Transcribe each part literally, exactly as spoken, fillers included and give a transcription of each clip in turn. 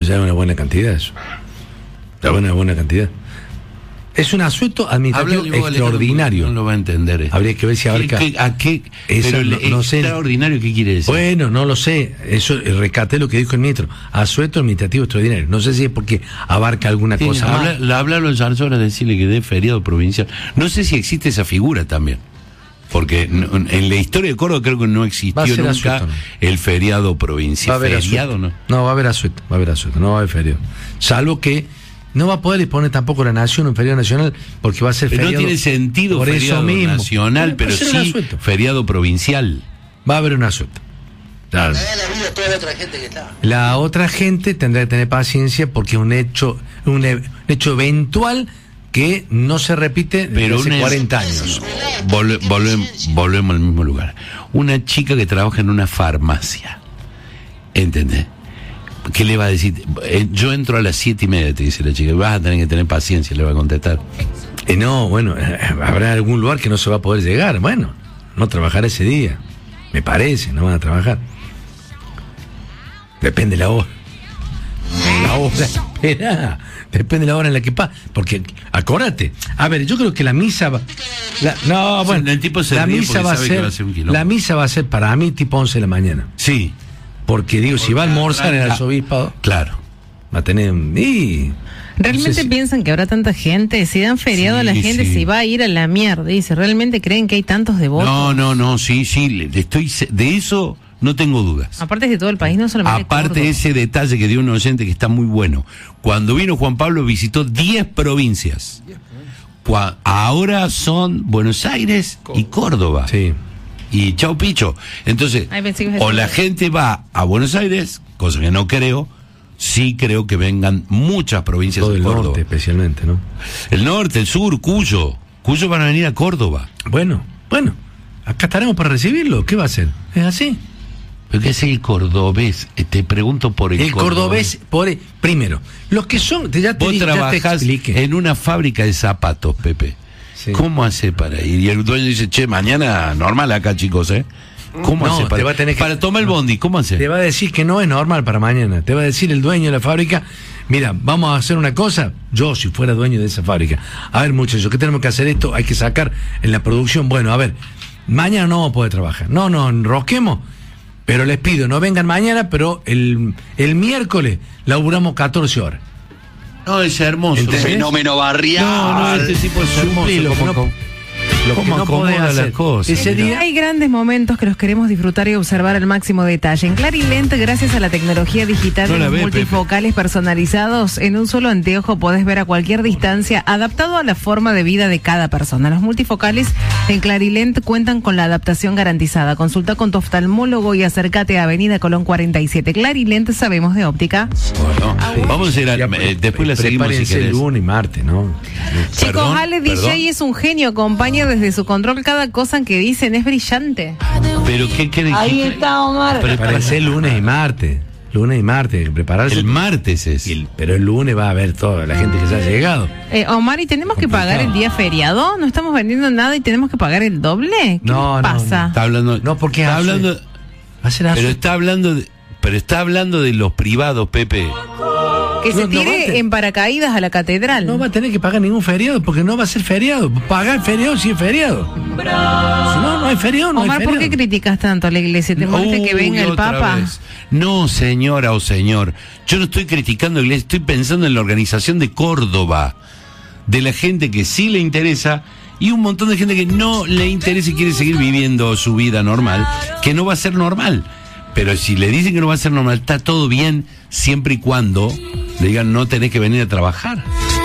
ya es una buena cantidad eso. Ya es una buena cantidad. Es un asueto administrativo Habla, extraordinario. No lo va a entender esto. Habría que ver si abarca. ¿Qué, qué, ¿A qué? Esa, Pero no, no sé. ¿Extraordinario qué quiere decir? Bueno, no lo sé. Eso rescaté lo que dijo el ministro. Asueto administrativo extraordinario. No sé si es porque abarca alguna Sí, cosa habla, más. Habla a los Zarzuela, decirle que dé feriado provincial. No sé si existe esa figura también. Porque no, en la historia de Córdoba creo que no existió nunca asueto, ¿no? El feriado provincial. Va a haber ¿Feriado asueto. no? No, va a haber asueto. Va a haber asueto. No va a haber feriado. Salvo que no va a poder disponer tampoco la nación un feriado nacional porque va a ser pero feriado. No tiene sentido por feriado eso mismo. nacional, pero, pero sí feriado provincial. Va a haber un asueto. La, la vida toda la otra gente que está. La otra gente tendrá que tener paciencia porque es un hecho, un, un hecho eventual que no se repite desde pero hace una, cuarenta años. Volve, volvemos, volvemos al mismo lugar. Una chica que trabaja en una farmacia, ¿entendés? ¿Qué le va a decir? Eh, yo entro a las siete y media, te dice la chica. Vas a tener que tener paciencia, le va a contestar. Eh, no, bueno, eh, habrá algún lugar que no se va a poder llegar. Bueno, no trabajar ese día. Me parece, no van a trabajar. Depende de la hora. La hora, espera. Depende de la hora en la que pasa. Porque, acordate. A ver, yo creo que la misa va. La, no, bueno, sí, el tipo se la misa va a ser. Va a ser un la misa va a ser para mí tipo once de la mañana. Sí. Porque digo, si va a almorzar en el arzobispado, claro, va a tener. Y, ¿Realmente no sé si... piensan que habrá tanta gente? Si dan feriado sí, a la gente, sí. Se va a ir a la mierda. Dice, ¿realmente creen que hay tantos devotos? No, no, no, sí, sí. Estoy de eso no tengo dudas. Aparte es de todo el país, no solamente. Aparte de ese detalle que dio un oyente que está muy bueno. Cuando vino Juan Pablo visitó diez provincias. Ahora son Buenos Aires y Córdoba. Sí. Y chau picho. Entonces, o la gente va a Buenos Aires, cosa que no creo, sí creo que vengan muchas provincias todo de el Córdoba. Norte especialmente, ¿no? El norte, el sur, Cuyo. Cuyo van a venir a Córdoba. Bueno, bueno, acá estaremos para recibirlo. ¿Qué va a hacer? ¿Es así? ¿Pero qué es el cordobés? Te pregunto por el, el cordobés. El cordobés, por, primero, los que son, ya te, Vos ya trabajás te en una fábrica de zapatos, Pepe. Sí. ¿Cómo hace para ir? Y el dueño dice, che, mañana normal acá, chicos, ¿eh? ¿Cómo no, hace para, te va a tener que, para tomar el bondi? ¿Cómo hace? Te va a decir que no es normal para mañana. Te va a decir el dueño de la fábrica, mira, vamos a hacer una cosa. Yo, si fuera dueño de esa fábrica, a ver, muchachos, ¿qué tenemos que hacer esto? Hay que sacar en la producción. Bueno, a ver, mañana no vamos a poder trabajar. No, no, enrosquemos. Pero les pido, no vengan mañana, pero el, el miércoles laburamos catorce horas. No, es hermoso. ¿Entendés? Fenómeno barrial. No, no, este tipo es hermoso. Lo que no, lo que no podés hacer. Las cosas. Ese día... Hay grandes momentos que los queremos disfrutar y observar al máximo detalle. En Clarilent, gracias a la tecnología digital no de los ve, multifocales Pepe. Personalizados, en un solo anteojo podés ver a cualquier distancia, adaptado a la forma de vida de cada persona. Los multifocales en Clarilent cuentan con la adaptación garantizada. Consulta con tu oftalmólogo y acércate a Avenida Colón cuarenta y siete. Clarilent, sabemos de óptica. Bueno, sí. Vamos a ir a, eh, después la seguimos si querés. Lunes y martes, ¿no? Chicos, Perdón, Ale D J perdón. es un genio, acompaña desde su control cada cosa que dicen, es brillante. Pero ¿qué querés? Ahí está Omar. Prepárense lunes y martes. Lunes y martes, prepararse. El martes es. El, pero el lunes va a haber toda la gente que ya ha llegado. Eh, Omar, ¿y tenemos Complicado. que pagar el día feriado? ¿No estamos vendiendo nada y tenemos que pagar el doble? ¿Qué No, no, pasa? no. Está hablando. No, porque está hace- hablando. Va a ser Pero así. está hablando de, pero está hablando de los privados, Pepe. Que se No, no va a tire te- en paracaídas a la catedral. No va a tener que pagar ningún feriado porque no va a ser feriado. Pagar feriado si es feriado. Si no, no hay feriado, no Omar, hay ¿por feriado. qué criticas tanto a la iglesia? ¿Te molesta que Uy, venga el otra Papa? vez. No, señora o señor. Yo no estoy criticando a la iglesia, estoy pensando en la organización de Córdoba. De la gente que sí le interesa y un montón de gente que no le interesa y quiere seguir viviendo su vida normal, que no va a ser normal. Pero si le dicen que no va a ser normal, está todo bien siempre y cuando le digan no tenés que venir a trabajar.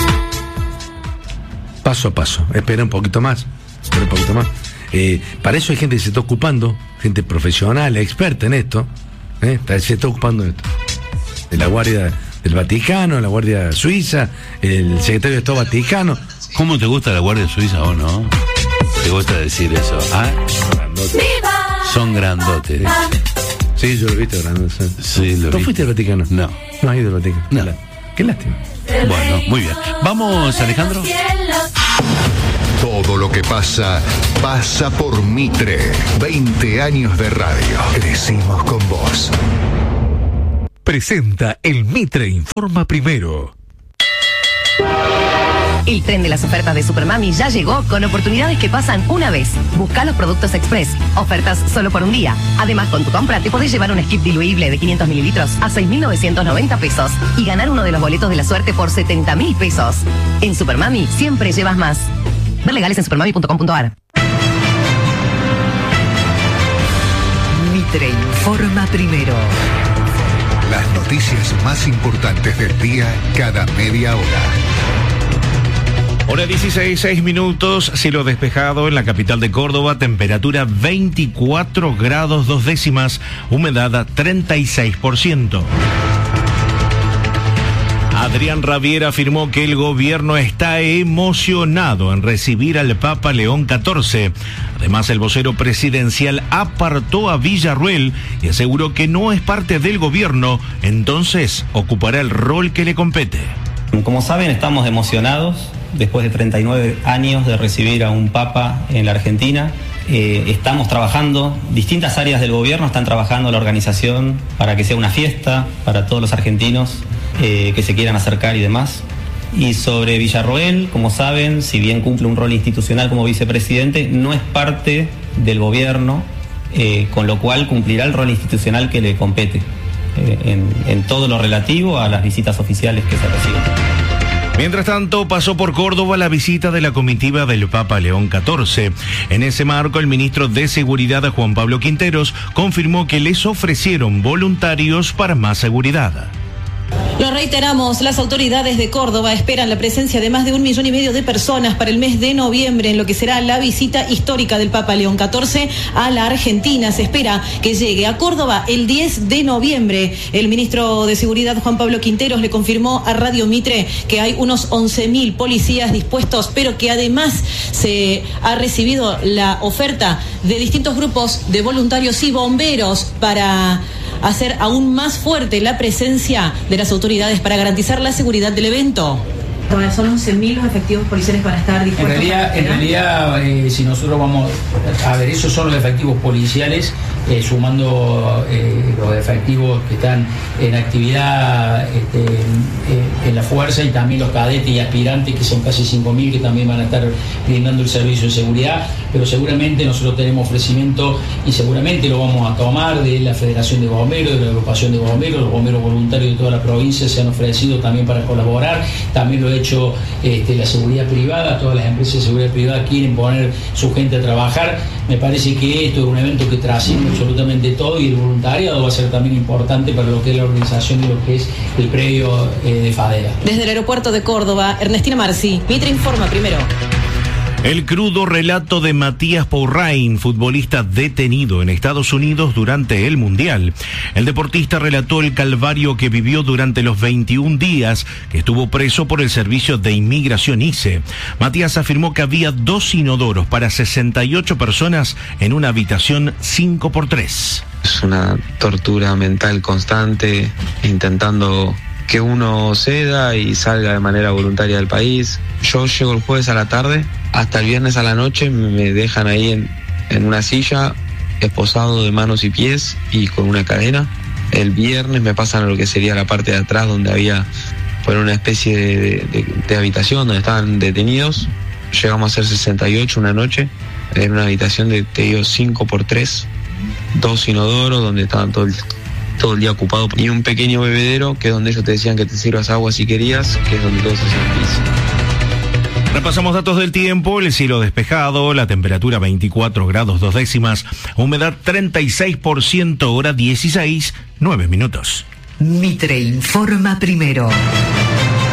Paso a paso. Espera un poquito más. Espera un poquito más. Eh, para eso hay gente que se está ocupando, gente profesional, experta en esto. ¿eh? Se está ocupando de esto. De la Guardia del Vaticano, la Guardia Suiza, el Secretario de Estado Vaticano. ¿Cómo te gusta la Guardia Suiza o no? ¿Te gusta decir eso? ¿Ah? Son grandotes. Sí, yo lo he visto grandote. Sí, lo ¿Tú vi. fuiste al Vaticano? No. No has ido al Vaticano. No. Qué lástima. Bueno, muy bien. Vamos, Alejandro. Todo lo que pasa, pasa por Mitre. veinte años de radio. Crecimos con vos. presenta el Mitre Informa Primero. El tren de las ofertas de Supermami ya llegó con oportunidades que pasan una vez. Busca los productos Express. Ofertas solo por un día. Además, con tu compra te podés llevar un skip diluible de quinientos mililitros a seis mil novecientos noventa pesos y ganar uno de los boletos de la suerte por setenta mil pesos. En Supermami siempre llevas más. Ver legales en supermami punto com punto a r. Mitre Informa Primero. Las noticias más importantes del día cada media hora. Hora dieciséis, seis minutos, cielo despejado en la capital de Córdoba, temperatura veinticuatro grados dos décimas, humedad treinta y seis por ciento. Adrián Ravier afirmó que el gobierno está emocionado en recibir al Papa León catorce. Además, el vocero presidencial apartó a Villarruel y aseguró que no es parte del gobierno, entonces ocupará el rol que le compete. Como saben, estamos emocionados después de treinta y nueve años de recibir a un Papa en la Argentina. Eh, estamos trabajando, distintas áreas del gobierno están trabajando la organización para que sea una fiesta para todos los argentinos eh, que se quieran acercar y demás. Y sobre Villarroel, como saben, si bien cumple un rol institucional como vicepresidente, no es parte del gobierno, eh, con lo cual cumplirá el rol institucional que le compete eh, en, en todo lo relativo a las visitas oficiales que se reciben. Mientras tanto, pasó por Córdoba la visita de la comitiva del Papa León catorce. En ese marco, el ministro de Seguridad, Juan Pablo Quinteros, confirmó que les ofrecieron voluntarios para más seguridad. Lo reiteramos, las autoridades de Córdoba esperan la presencia de más de un millón y medio de personas para el mes de noviembre en lo que será la visita histórica del Papa León catorce a la Argentina. Se espera que llegue a Córdoba el diez de noviembre. El ministro de Seguridad, Juan Pablo Quinteros, le confirmó a Radio Mitre que hay unos once mil policías dispuestos, pero que además se ha recibido la oferta de distintos grupos de voluntarios y bomberos para hacer aún más fuerte la presencia de las autoridades para garantizar la seguridad del evento. Son once mil los efectivos policiales para estar dispuestos. En realidad, en realidad eh, si nosotros vamos a ver, esos son los efectivos policiales, eh, sumando eh, los efectivos que están en actividad este, eh, en la fuerza, y también los cadetes y aspirantes, que son casi cinco mil, que también van a estar brindando el servicio de seguridad. Pero seguramente nosotros tenemos ofrecimiento, y seguramente lo vamos a tomar, de la Federación de Bomberos, de la Agrupación de Bomberos. Los bomberos voluntarios de toda la provincia se han ofrecido también para colaborar. También lo he hecho este, la seguridad privada. Todas las empresas de seguridad privada quieren poner su gente a trabajar. Me parece que esto es un evento que trasciende absolutamente todo, y el voluntariado va a ser también importante para lo que es la organización y lo que es el predio eh, de FADEA. Desde el aeropuerto de Córdoba, Ernestina Marci, Mitre Informa Primero. El crudo relato de Matías Pourrain, futbolista detenido en Estados Unidos durante el Mundial. El deportista relató el calvario que vivió durante los veintiún días que estuvo preso por el Servicio de Inmigración I C E. Matías afirmó que había dos inodoros para sesenta y ocho personas en una habitación cinco por tres. Es una tortura mental constante, intentando que uno ceda y salga de manera voluntaria del país. Yo llego el jueves a la tarde, hasta el viernes a la noche me dejan ahí en, en una silla, esposado de manos y pies y con una cadena. El viernes me pasan a lo que sería la parte de atrás, donde había pues, una especie de, de, de habitación donde estaban detenidos. Llegamos a ser sesenta y ocho una noche, en una habitación de, te digo, cinco por tres, dos inodoros donde estaban todo el todo el día ocupado, y un pequeño bebedero, que es donde ellos te decían que te sirvas agua si querías, que es donde todos hacían pis. Repasamos datos del tiempo: el cielo despejado, la temperatura veinticuatro grados dos décimas, humedad treinta y seis por ciento, hora dieciséis, nueve minutos. Mitre Informa Primero.